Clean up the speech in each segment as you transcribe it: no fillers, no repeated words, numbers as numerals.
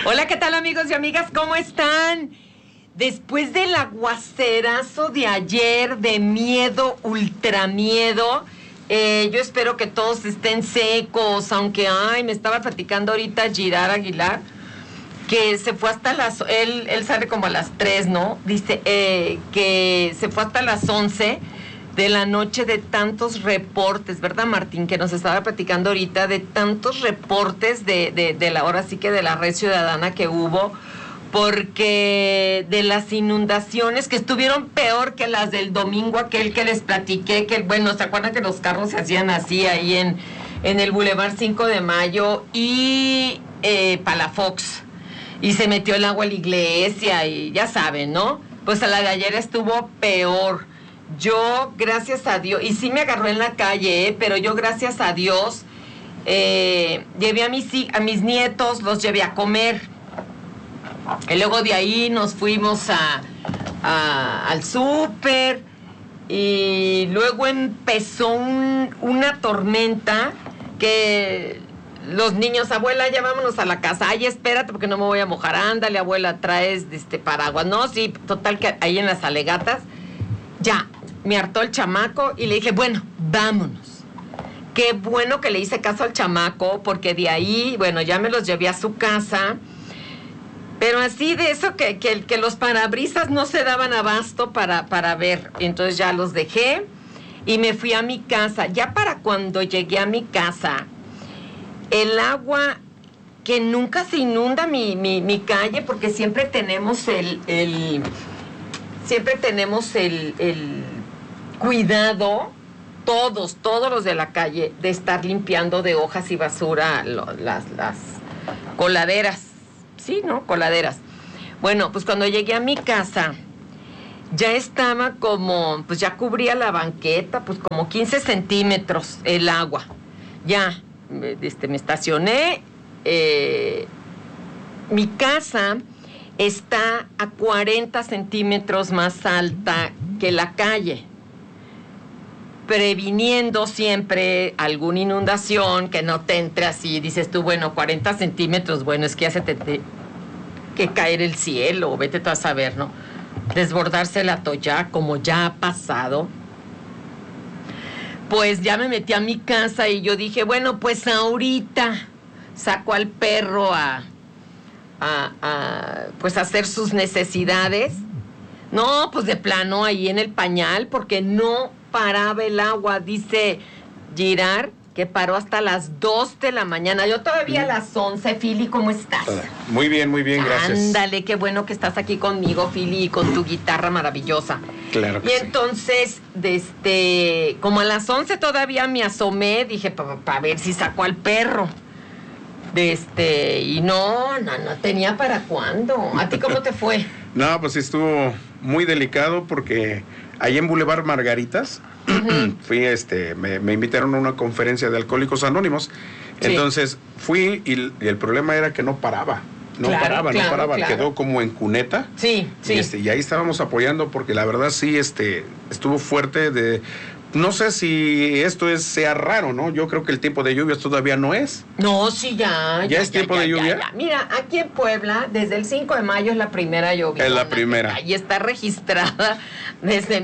Hola, ¿qué tal, amigos y amigas? ¿Cómo están? Después del aguacerazo de ayer, de miedo, ultramiedo, yo espero que todos estén secos, aunque, me estaba platicando ahorita Girard Aguilar, que se fue hasta él sale como a las 3, ¿no? Dice que se fue hasta las 11 de la noche de tantos reportes, ¿verdad, Martín? Que nos estaba platicando ahorita de tantos reportes de la hora sí que de la red ciudadana que hubo, porque de las inundaciones que estuvieron peor que las del domingo aquel que les platiqué, que bueno, ¿se acuerdan que los carros se hacían así ahí en el Boulevard 5 de Mayo y Palafox? Y se metió el agua a la iglesia y ya saben, ¿no? Pues a la de ayer estuvo peor. Yo, gracias a Dios, y sí me agarró en la calle, pero yo, gracias a Dios, llevé a mis nietos, los llevé a comer. Y luego de ahí nos fuimos al súper, y luego empezó una tormenta que los niños, abuela, ya vámonos a la casa. Ay, espérate porque no me voy a mojar. Ándale, abuela, traes paraguas. No, sí, total que ahí en las alegatas, ya, me hartó el chamaco y le dije, bueno, vámonos. Qué bueno que le hice caso al chamaco, porque de ahí, bueno, ya me los llevé a su casa, pero así de eso que los parabrisas no se daban abasto para ver. Entonces ya los dejé y me fui a mi casa. Ya para cuando llegué a mi casa, el agua, que nunca se inunda mi calle, porque siempre tenemos el cuidado, todos los de la calle, de estar limpiando de hojas y basura las coladeras. Sí, ¿no? Coladeras. Bueno, pues cuando llegué a mi casa, ya estaba como, pues ya cubría la banqueta, pues como 15 centímetros el agua. Ya, me estacioné. Mi casa está a 40 centímetros más alta que la calle, previniendo siempre alguna inundación, que no te entre así. Dices tú, bueno, 40 centímetros, bueno, es que ya se te que caer el cielo, vete tú a saber, ¿no? Desbordarse el atoyac, como ya ha pasado. Pues ya me metí a mi casa y yo dije, bueno, pues ahorita saco al perro pues hacer sus necesidades. No, pues de plano ahí en el pañal, porque no paraba el agua. Dice Girard que paró hasta las 2 de la mañana. Yo todavía a las 11. Fili, ¿cómo estás? Muy bien, gracias. Ándale, qué bueno que estás aquí conmigo, Fili, con tu guitarra maravillosa. Claro que sí. Y entonces, como a las 11 todavía me asomé, dije, para ver si sacó al perro. Y no tenía para cuándo. ¿A ti cómo te fue? No, pues estuvo muy delicado, porque ahí en Boulevard Margaritas, uh-huh, fui, me invitaron a una conferencia de Alcohólicos Anónimos. Sí. Entonces fui y el problema era que no paraba. No paraba. Claro. Quedó como en cuneta. Sí. Y ahí estábamos apoyando, porque la verdad sí, estuvo fuerte. No sé si esto sea raro, ¿no? Yo creo que el tiempo de lluvias todavía no es. No, sí, ya es tiempo de lluvia. Ya. Mira, aquí en Puebla, desde el 5 de mayo es la primera lluvia. Es la primera. Y está registrada desde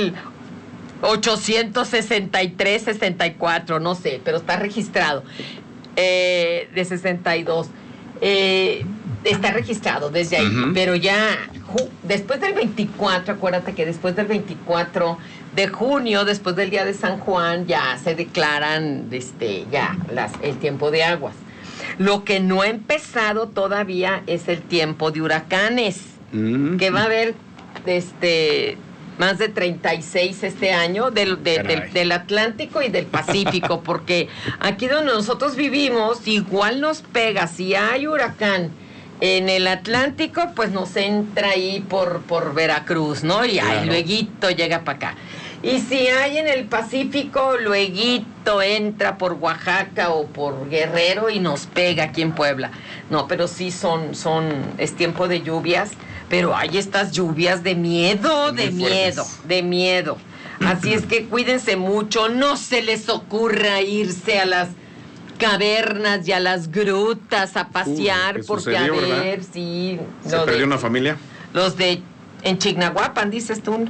1863, 64, no sé, pero está registrado. De 62. Está registrado desde ahí, uh-huh, pero ya después del 24, acuérdate que después del 24 de junio, después del día de San Juan, ya se declaran el tiempo de aguas. Lo que no ha empezado todavía es el tiempo de huracanes, uh-huh, que va a haber más de 36 este año del Atlántico y del Pacífico, porque aquí donde nosotros vivimos igual nos pega. Si hay huracán en el Atlántico, pues nos entra ahí por Veracruz, ¿no? Y ahí lueguito llega para acá. Y si hay en el Pacífico, lueguito entra por Oaxaca o por Guerrero y nos pega aquí en Puebla. No, pero sí es tiempo de lluvias, pero hay estas lluvias de miedo. Así es que cuídense mucho, no se les ocurra irse a las cavernas y a las grutas a pasear, ¿qué porque sucedió, a ver, verdad? sí. ¿Se perdió una familia? Los de en Chignahuapan, dices tú.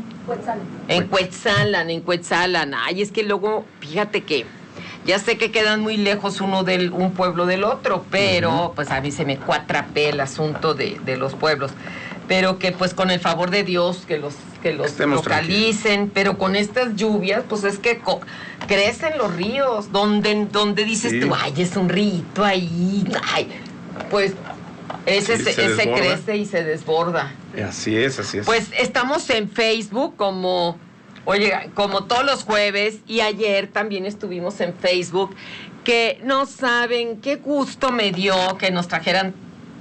En Cuetzalan. Ay, es que luego, fíjate que ya sé que quedan muy lejos un pueblo del otro, pero pues a mí se me cuatrapea el asunto de los pueblos. Pero que pues con el favor de Dios que los localicen, pero con estas lluvias, pues es que crecen los ríos, donde dices tú, ay, es un rito ahí, ay, pues ese crece y se desborda. Así es. Pues estamos en Facebook como todos los jueves, y ayer también estuvimos en Facebook, que no saben qué gusto me dio que nos trajeran,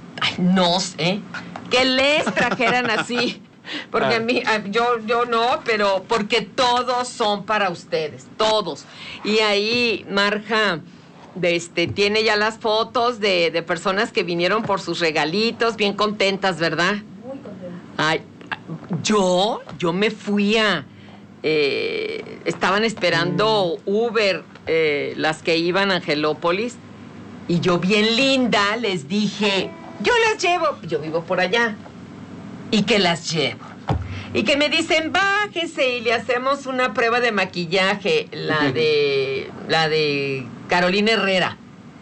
que les trajeran así, porque yo no, pero porque todos son para ustedes, todos. Y ahí Marja tiene ya las fotos de personas que vinieron por sus regalitos, bien contentas, ¿verdad? Muy contentas. Ay, yo me fui estaban esperando Uber, las que iban a Angelópolis, y yo bien linda les dije, yo las llevo, yo vivo por allá, y que las llevo. Y que me dicen, bájese y le hacemos una prueba de maquillaje, la de Carolina Herrera.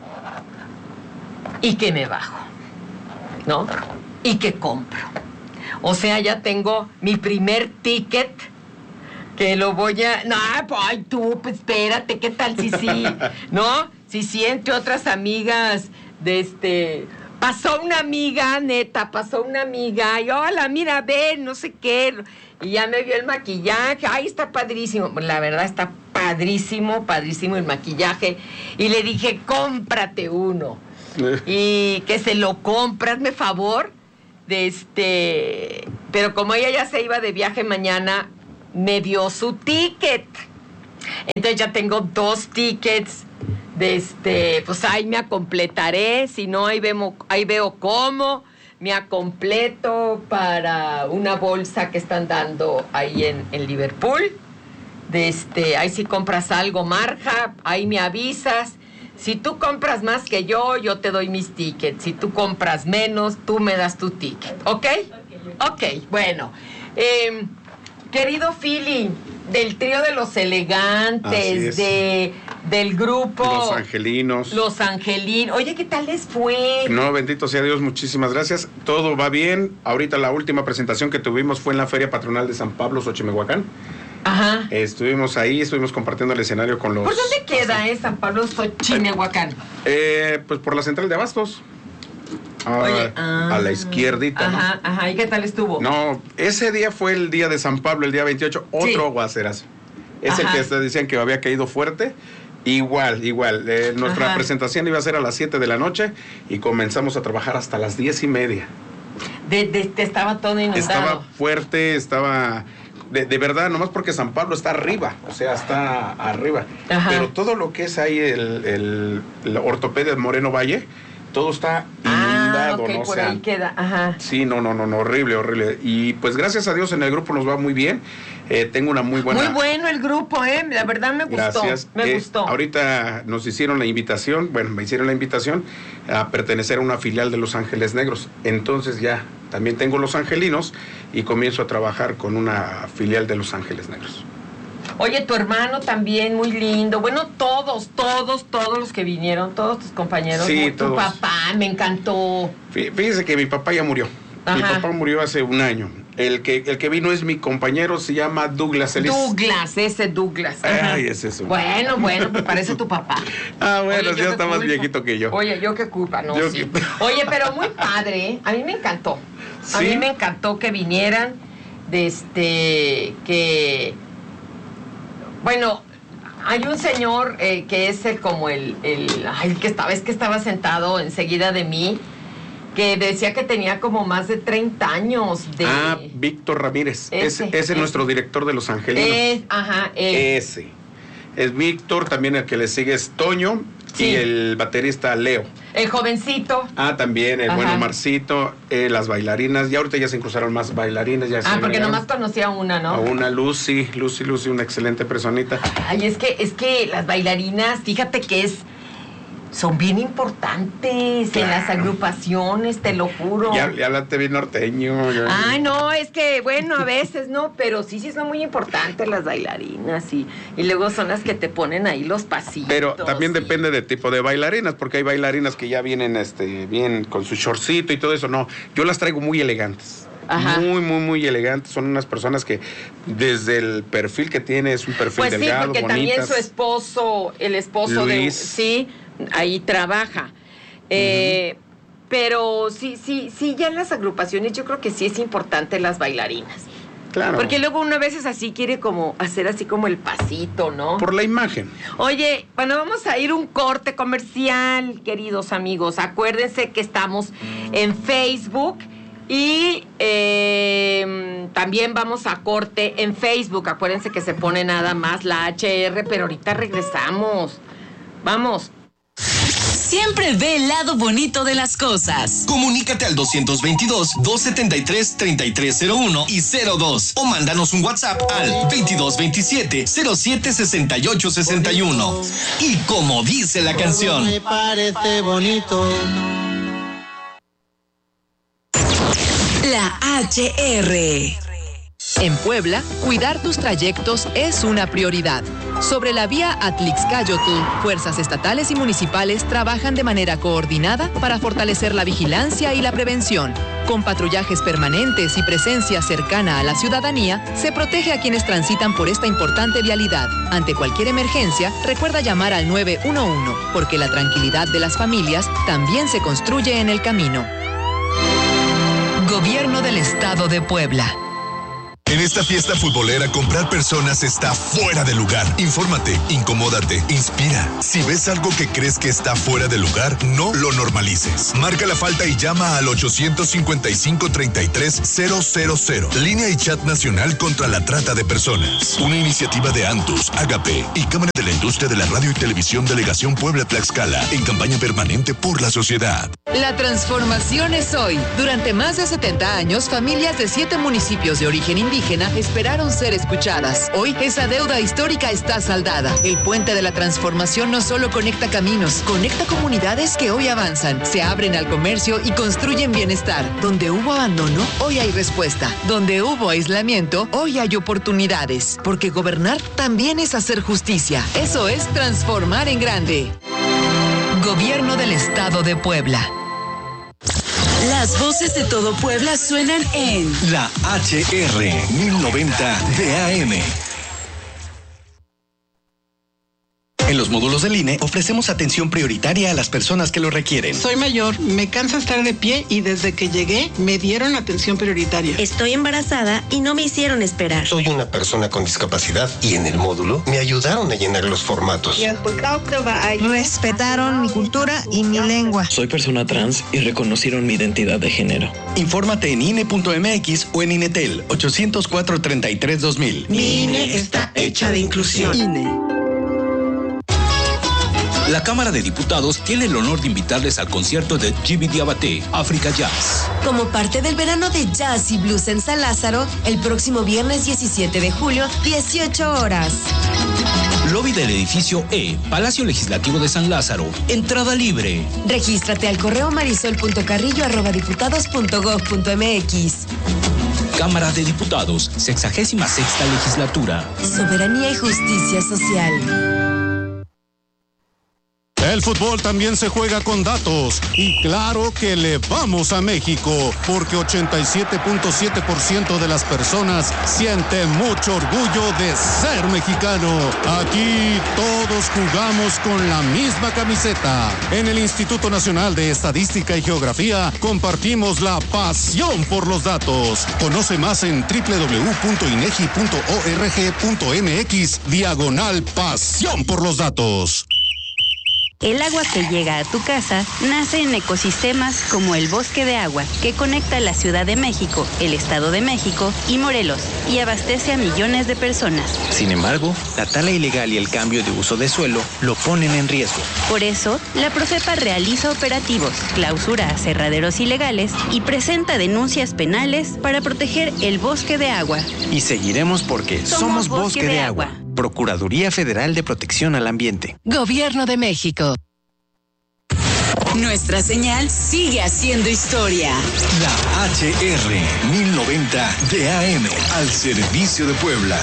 Y que me bajo, ¿no? Y que compro. O sea, ya tengo mi primer ticket, que lo voy a... No, ay, tú, pues espérate, ¿qué tal? Sí, ¿no? Sí, entre otras amigas pasó una amiga, y hola, mira, ven, no sé qué, y ya me vio el maquillaje, ay, está padrísimo, la verdad está padrísimo el maquillaje, y le dije, cómprate uno, y que se lo compra, hazme favor, pero como ella ya se iba de viaje mañana, me dio su ticket, entonces ya tengo 2 tickets, pues ahí me acompletaré, si no ahí veo cómo me acompleto para una bolsa que están dando ahí en Liverpool. Ahí si compras algo, Marja, ahí me avisas. Si tú compras más que yo te doy mis tickets. Si tú compras menos, tú me das tu ticket, ¿ok? Ok, bueno. Querido Philly, del trío de Los Elegantes, del grupo Los Angelinos. Oye, ¿qué tal les fue? No, bendito sea Dios, muchísimas gracias. Todo va bien. Ahorita la última presentación que tuvimos fue en la Feria Patronal de San Pablo, Xochimehuacán. Ajá. Estuvimos compartiendo el escenario con los... ¿Por dónde queda San Pablo, Xochimehuacán? Pues por la central de Abastos. Oye, a la izquierdita. Ajá, ¿no? Ajá, ¿y qué tal estuvo? No, ese día fue el día de San Pablo, el día 28, otro aguacerazo. Es el que decían que había caído fuerte. Igual. Nuestra presentación iba a ser a las 7 de la noche y comenzamos a trabajar hasta las 10:30. Estaba todo inundado. Estaba fuerte, de verdad, nomás porque San Pablo está arriba, o sea, está arriba. Ajá. Pero todo lo que es ahí el Ortopedia Moreno Valle, todo está inundado, okay, ¿no? Por ahí queda, ajá. Sí, no, horrible. Y pues gracias a Dios en el grupo nos va muy bien. Tengo una muy buena... Muy bueno el grupo, la verdad me gustó. Gracias. Me gustó. Ahorita nos hicieron la invitación, me hicieron la invitación a pertenecer a una filial de Los Ángeles Negros. Entonces ya también tengo Los Angelinos y comienzo a trabajar con una filial de Los Ángeles Negros. Oye, tu hermano también, muy lindo. Bueno, todos los que vinieron, todos tus compañeros. Sí, tu papá, me encantó. Fíjese que mi papá ya murió. Ajá. Mi papá murió hace un año. El que vino es mi compañero, se llama Douglas. Douglas. Ajá. Ay, es eso. Bueno, pues parece tu papá. Bueno, ya está más viejito que yo. Oye, yo qué culpa, no, sí. Oye, pero muy padre, a mí me encantó. ¿Sí? A mí me encantó que vinieran, Bueno, hay un señor que es el que estaba sentado enseguida de mí, que decía que tenía como más de 30 años de... Víctor Ramírez. Ese es nuestro director de Los Angelinos. Ese. Es Víctor, también el que le sigue es Toño, sí. Y el baterista Leo. El jovencito. También, el buen Marcito, las bailarinas, y ahorita ya se incruzaron más bailarinas. Porque nomás conocía una, ¿no? A una Lucy, una excelente personita. Ay, es que las bailarinas, fíjate que son bien importantes en las agrupaciones, te lo juro. Ya hablaste bien norteño. Ay, no, es que, bueno, a veces no, pero sí son muy importantes las bailarinas y luego son las que te ponen ahí los pasitos. Pero también depende de tipo de bailarinas, porque hay bailarinas que ya vienen bien con su shortcito y todo eso. No, yo las traigo muy elegantes. Ajá. Muy, muy, muy elegantes. Son unas personas que desde el perfil que tiene es un perfil delgado, porque bonitas. También su esposo, el esposo Luis. Sí, ahí trabaja. Pero sí, ya en las agrupaciones yo creo que sí es importante las bailarinas. Claro. Porque luego uno a veces así quiere como hacer así como el pasito, ¿no? Por la imagen. Oye, bueno, vamos a ir un corte comercial, queridos amigos. Acuérdense que estamos en Facebook. Y también vamos a corte en Facebook. Acuérdense que se pone nada más la HR, pero ahorita regresamos. Vamos. Siempre ve el lado bonito de las cosas. Comunícate al 222-273-3301 y 02 o mándanos un WhatsApp al 2227-076861. Y como dice la canción, me parece bonito. La HR. En Puebla, cuidar tus trayectos es una prioridad. Sobre la vía Atlixcáyotl, fuerzas estatales y municipales trabajan de manera coordinada para fortalecer la vigilancia y la prevención. Con patrullajes permanentes y presencia cercana a la ciudadanía, se protege a quienes transitan por esta importante vialidad. Ante cualquier emergencia, recuerda llamar al 911, porque la tranquilidad de las familias también se construye en el camino. Gobierno del Estado de Puebla. En esta fiesta futbolera, comprar personas está fuera de lugar. Infórmate, incomódate, inspira. Si ves algo que crees que está fuera de lugar, no lo normalices. Marca la falta y llama al 855-33-000. Línea y chat nacional contra la trata de personas. Una iniciativa de Antus, Agape y Cámara de la Industria de la Radio y Televisión Delegación Puebla-Tlaxcala en campaña permanente por la sociedad. La transformación es hoy. Durante más de 70 años, familias de 7 municipios de origen indígena esperaron ser escuchadas. Hoy esa deuda histórica está saldada. El puente de la transformación no solo conecta caminos, conecta comunidades que hoy avanzan, se abren al comercio y construyen bienestar. Donde hubo abandono, hoy hay respuesta. Donde hubo aislamiento, hoy hay oportunidades. Porque gobernar también es hacer justicia. Eso es transformar en grande. Gobierno del Estado de Puebla. Las voces de todo Puebla suenan en La HR 1090 de AM. En los módulos del INE ofrecemos atención prioritaria a las personas que lo requieren. Soy mayor, me cansa estar de pie y desde que llegué me dieron atención prioritaria. Estoy embarazada y no me hicieron esperar. Soy una persona con discapacidad y en el módulo me ayudaron a llenar los formatos. Respetaron mi cultura y mi lengua. Soy persona trans y reconocieron mi identidad de género. Infórmate en INE.mx o en INETEL 804-33-2000. Mi INE está hecha de inclusión. INE. La Cámara de Diputados tiene el honor de invitarles al concierto de Jimmy Diabaté, África Jazz. Como parte del verano de jazz y blues en San Lázaro, el próximo viernes 17 de julio, 18 horas. Lobby del edificio E, Palacio Legislativo de San Lázaro. Entrada libre. Regístrate al correo marisol.carrillo@diputados.gov.mx. Cámara de Diputados, 66ª Legislatura. Soberanía y justicia social. El fútbol también se juega con datos y claro que le vamos a México porque 87.7% de las personas siente mucho orgullo de ser mexicano. Aquí todos jugamos con la misma camiseta. En el Instituto Nacional de Estadística y Geografía compartimos la pasión por los datos. Conoce más en www.inegi.org.mx/pasión por los datos. El agua que llega a tu casa nace en ecosistemas como el Bosque de Agua, que conecta la Ciudad de México, el Estado de México y Morelos, y abastece a millones de personas. Sin embargo, la tala ilegal y el cambio de uso de suelo lo ponen en riesgo. Por eso, la Profepa realiza operativos, clausura aserraderos ilegales y presenta denuncias penales para proteger el Bosque de Agua. Y seguiremos porque somos Bosque de Agua. Procuraduría Federal de Protección al Ambiente. Gobierno de México. Nuestra señal sigue haciendo historia. La HR 1090 de AM al servicio de Puebla.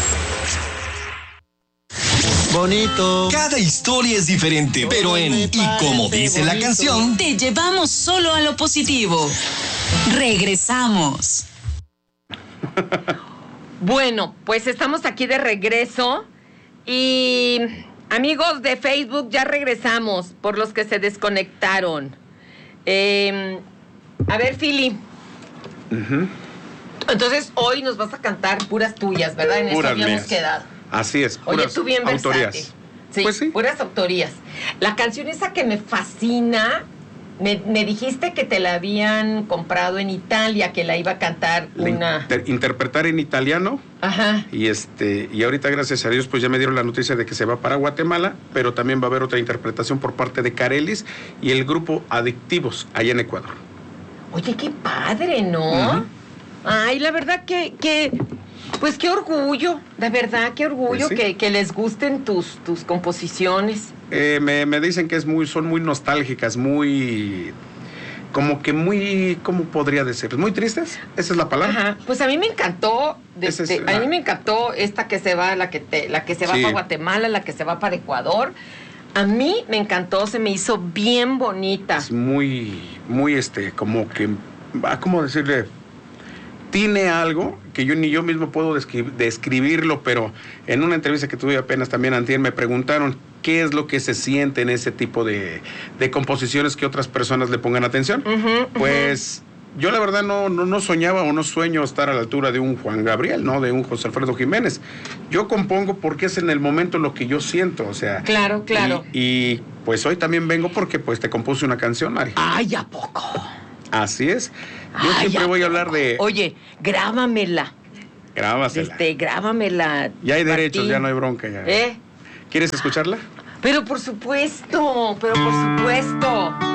Bonito. Cada historia es diferente, pero y como dice la canción, te llevamos solo a lo positivo. Regresamos. Bueno, pues estamos aquí de regreso y amigos de Facebook, ya regresamos por los que se desconectaron. A ver, Fili. Entonces hoy nos vas a cantar puras tuyas, ¿verdad? En puras eso habíamos mías. quedado. Así es. Oye, tú bien autorías. versátil. Sí, pues sí, puras autorías. La canción esa que me fascina, me dijiste que te la habían comprado en Italia, que la iba a cantar interpretar en italiano. Ajá. Y ahorita, gracias a Dios, pues ya me dieron la noticia de que se va para Guatemala, pero también va a haber otra interpretación por parte de Carelis y el grupo Adictivos, allá en Ecuador. Oye, qué padre, ¿no? Ay, la verdad que pues qué orgullo, de verdad, qué orgullo pues sí. que les gusten tus composiciones. Me dicen que son muy nostálgicas, muy... como que muy... ¿cómo podría decir? ¿Muy tristes? ¿Esa es la palabra? Ajá, pues a mí me encantó, a mí me encantó esta que se va, la que se va para Guatemala, la que se va para Ecuador. A mí me encantó, se me hizo bien bonita. Es muy, como que... ¿cómo decirle? Tiene algo que ni yo mismo puedo describirlo, pero en una entrevista que tuve apenas también antier me preguntaron qué es lo que se siente en ese tipo de composiciones que otras personas le pongan atención. Pues yo la verdad no soñaba o no sueño estar a la altura de un Juan Gabriel, ¿no? De un José Alfredo Jiménez. Yo compongo porque es en el momento lo que yo siento, o sea... Claro. Y pues hoy también vengo porque pues te compuse una canción, Mari. ¡Ay, a poco! Así es. Yo siempre voy a hablar de... Oye, grábamela. Grábasela. Grábamela. Ya hay derechos, ya no hay bronca. Ya. ¿Quieres escucharla? Pero por supuesto.